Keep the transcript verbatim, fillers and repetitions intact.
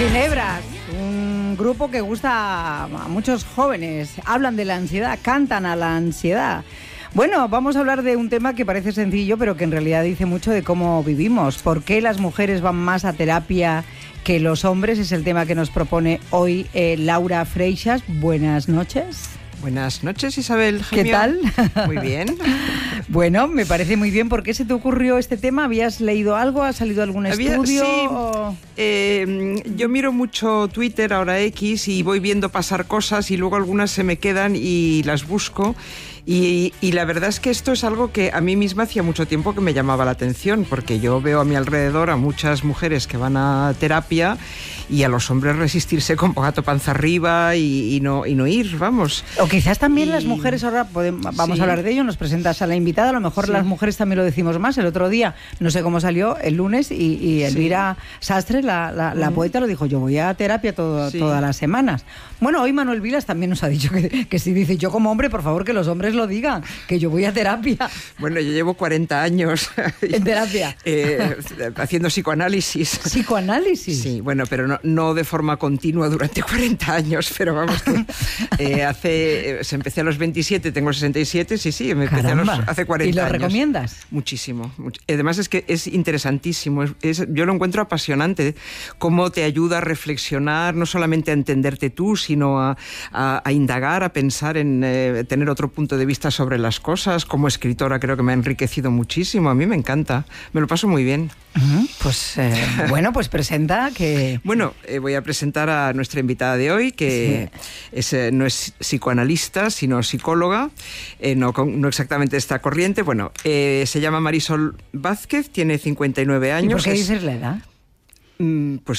Ginebras, un grupo que gusta a muchos jóvenes, hablan de la ansiedad, cantan a la ansiedad. Bueno, vamos a hablar de un tema que parece sencillo, pero que en realidad dice mucho de cómo vivimos. ¿Por qué las mujeres van más a terapia que los hombres? Es el tema que nos propone hoy eh, Laura Freixas. Buenas noches. Buenas noches, Isabel. ¿Qué tal? Muy bien. Bueno, me parece muy bien. ¿Por qué se te ocurrió este tema? ¿Habías leído algo? ¿Ha salido algún Había, estudio? Sí, o... eh, yo miro mucho Twitter, ahora X, y voy viendo pasar cosas y luego algunas se me quedan y las busco. Y, y la verdad es que esto es algo que a mí misma hacía mucho tiempo que me llamaba la atención, porque yo veo a mi alrededor a muchas mujeres que van a terapia y a los hombres resistirse con gato panza arriba y, y, no, y no ir, vamos. O quizás también y... las mujeres, ahora podemos, vamos sí. a hablar de ello, nos presentas a la invitada, a lo mejor sí. las mujeres también lo decimos más. El otro día, no sé cómo salió, el lunes, y, y Elvira sí. Sastre, la, la, la mm. poeta, lo dijo, yo voy a terapia todo, sí. todas las semanas. Bueno, hoy Manuel Vilas también nos ha dicho que, que si dice, yo como hombre, por favor, que los hombres lo digan, que yo voy a terapia. Bueno, yo llevo cuarenta años en terapia eh, haciendo psicoanálisis. ¿Psicoanálisis? Sí, bueno, pero no, no de forma continua durante cuarenta años, pero vamos que eh, hace, eh, se empecé a los veintisiete, tengo sesenta y siete, sí, sí, me empecé a los, hace cuarenta años. ¿Y lo años. recomiendas? Muchísimo. Much, además es que es interesantísimo, es, es, yo lo encuentro apasionante, cómo te ayuda a reflexionar, no solamente a entenderte tú, sino a, a, a indagar, a pensar en eh, tener otro punto de vista sobre las cosas. Como escritora creo que me ha enriquecido muchísimo, a mí me encanta, me lo paso muy bien. Uh-huh. Pues eh, bueno, pues presenta que... Bueno, eh, voy a presentar a nuestra invitada de hoy, que sí. es, eh, no es psicoanalista, sino psicóloga, eh, no, no exactamente esta corriente. Bueno, eh, se llama Marisol Vázquez, tiene cincuenta y nueve años. ¿Y por qué es, dices la edad? Mm, pues